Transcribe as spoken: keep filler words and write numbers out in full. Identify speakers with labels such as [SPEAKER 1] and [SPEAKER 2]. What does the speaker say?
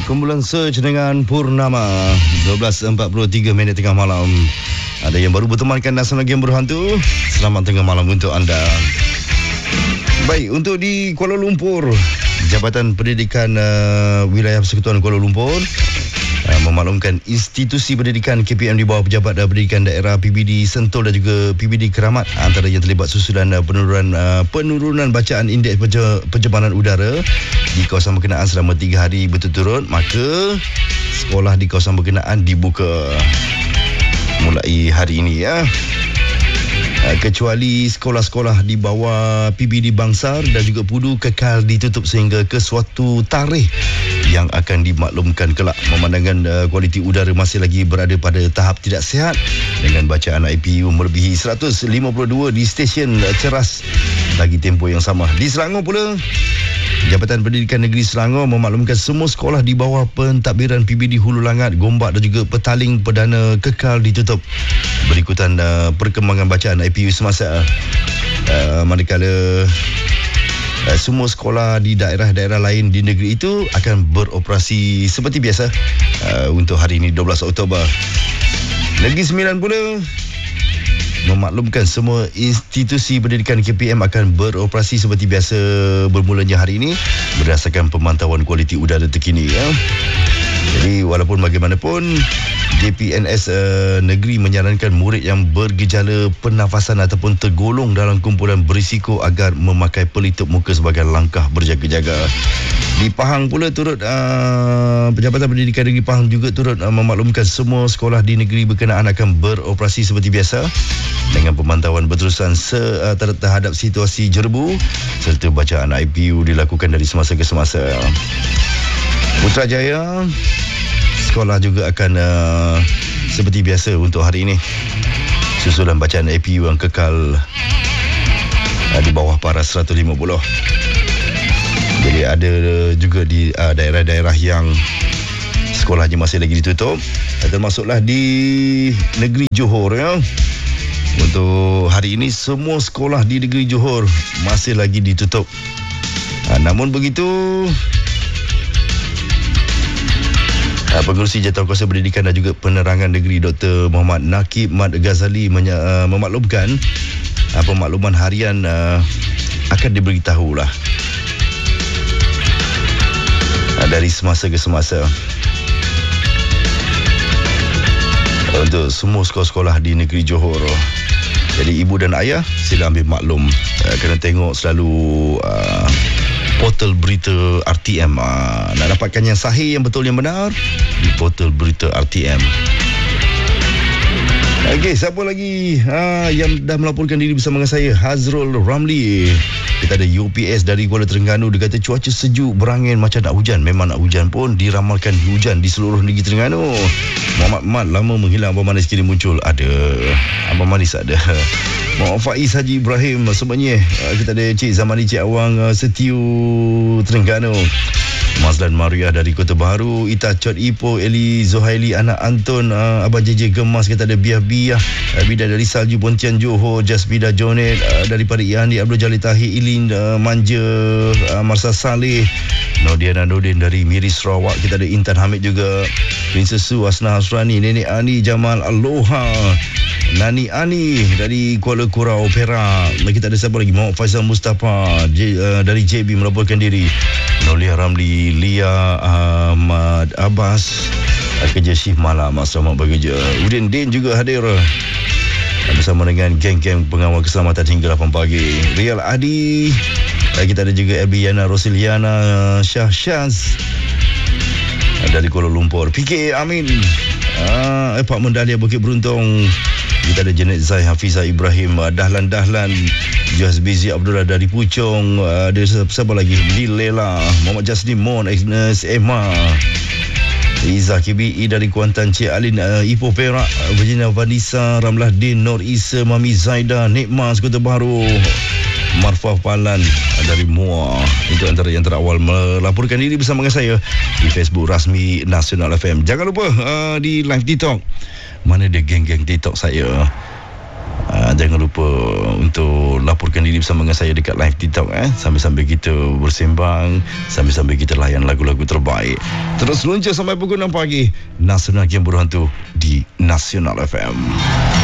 [SPEAKER 1] Kumpulan Search dengan Purnama. dua belas empat puluh tiga minit tengah malam. Ada yang baru bertemankan Nasional Game Berhantu. Selamat tengah malam untuk anda. Baik, untuk di Kuala Lumpur, Jabatan Pendidikan uh, Wilayah Persekutuan Kuala Lumpur uh, memaklumkan institusi pendidikan K P M di bawah Pejabat uh, Pendidikan Daerah P B D Sentul dan juga P B D Keramat antara yang terlibat susulan uh, penurunan uh, penurunan bacaan indeks penje- pencemaran udara di kawasan berkenaan selama tiga hari berturut-turut. Maka sekolah di kawasan berkenaan dibuka mulai hari ini ya. Kecuali sekolah-sekolah di bawah P B D Bangsar dan juga Pudu kekal ditutup sehingga ke suatu tarikh yang akan dimaklumkan kelak. Memandangkan uh, kualiti udara masih lagi berada pada tahap tidak sihat dengan bacaan I P U melebihi seratus lima puluh dua di stesen uh, ceras bagi tempoh yang sama. Di Selangor pula, Jabatan Pendidikan Negeri Selangor memaklumkan semua sekolah di bawah pentadbiran P B D Hulu Langat, Gombak dan juga Petaling Perdana kekal ditutup berikutan uh, perkembangan bacaan I P U semasa uh, manakala uh, semua sekolah di daerah-daerah lain di negeri itu akan beroperasi seperti biasa uh, untuk hari ini dua belas Oktober. Negeri Sembilan pula memaklumkan semua institusi pendidikan K P M akan beroperasi seperti biasa bermulanya hari ini berdasarkan pemantauan kualiti udara terkini ya. Jadi walaupun bagaimanapun, J P N S uh, negeri menyarankan murid yang bergejala pernafasan ataupun tergolong dalam kumpulan berisiko agar memakai pelitup muka sebagai langkah berjaga-jaga. Di Pahang pula turut uh, Jabatan Pendidikan Negeri Pahang juga turut uh, memaklumkan semua sekolah di negeri berkenaan akan beroperasi seperti biasa dengan pemantauan berterusan se, uh, terhadap situasi jerebu serta bacaan I P U dilakukan dari semasa ke semasa. Putrajaya sekolah juga akan uh, seperti biasa untuk hari ini susulan bacaan I P U yang kekal uh, di bawah paras seratus lima puluh. Jadi ada juga di uh, daerah-daerah yang sekolahnya masih lagi ditutup, termasuklah di negeri Johor ya. Untuk hari ini semua sekolah di negeri Johor masih lagi ditutup. uh, Namun begitu, Uh, Pengerusi Jawatankuasa Pendidikan dan juga Penerangan Negeri Doktor Muhammad Nakib Mat Ghazali menya, uh, memaklumkan uh, pemakluman harian uh, akan diberitahulah uh, dari semasa ke semasa uh, untuk semua sekolah-sekolah di negeri Johor. Jadi ibu dan ayah sila ambil maklum, uh, kena tengok selalu uh, portal berita R T M. Aa, nak dapatkan yang sahih, yang betul, yang benar di portal berita R T M. Okey, siapa lagi ha, yang dah melaporkan diri bersama dengan saya? Hazrul Ramli. Kita ada U P S dari Kuala Terengganu. Dia kata cuaca sejuk, berangin macam nak hujan. Memang nak hujan pun, diramalkan hujan di seluruh negeri Terengganu. Muhammad Mat, lama menghilang, Abang Manis kini muncul. Ada Abang Manis ada. Muhammad Faiz Haji Ibrahim sebenarnya. Kita ada Cik Zamani, Cik Awang Setiu Terengganu. Mazlan Maria dari Kota Baru, Ita Chot Ipoh, Eli Zohaili, anak Anton, uh, Abang J J Gemas, kita ada Biah Biah, uh, Bida dari Salju Pontian Johor, Jasbida Jonet, uh, daripada Iandi Abdul Jalil Tahir, Ilin uh, Manja, uh, Marsa Saleh, Nodiana Nordin dari Miri Sarawak, kita ada Intan Hamid juga, Princess Su, Asna Hasrani, Nenek Ani, Jamal Aloha, Nani Ani dari Kuala Kurau, Perak. Kita ada siapa lagi? Muhammad Faizal Mustafa J, uh, dari J B melaporkan diri. Nolia Ramli, Lia Ahmad Abbas, kerja shift malam, selamat bekerja. Udin Din juga hadir bersama dengan geng-geng pengawal keselamatan hingga lapan pagi. Rial Adi, kita ada juga Ebiana Rosiliana Syah Syaz dari Kuala Lumpur. P K Amin, ah, Apartmen Dahlia Bukit Beruntung. Kita ada Janet Zai, Hafizah Ibrahim, Dahlan Dahlan, Johas Bizi Abdullah dari Puchong, ada siapa lagi? Lilela, Muhammad Jaslim Mon, Agnes Emma, Izzah K B I dari Kuantan, Cik Alin uh, Ipoh Perak, Virginia Vanessa, Ramlah Din, Nur Isa, Mami Zaida, Nikmas Kota Baru, Marfah Palan dari Muar. Itu antara yang terawal melaporkan diri bersama dengan saya di Facebook rasmi Nasional F M. Jangan lupa uh, di live TikTok. Mana dia geng-geng TikTok saya? Uh, jangan lupa untuk laporkan diri bersama dengan saya dekat live TikTok eh. Sambil-sambil kita bersembang, sambil-sambil kita layan lagu-lagu terbaik. Terus luncur sampai pukul enam pagi. Nasional Game Berhantu di Nasional F M.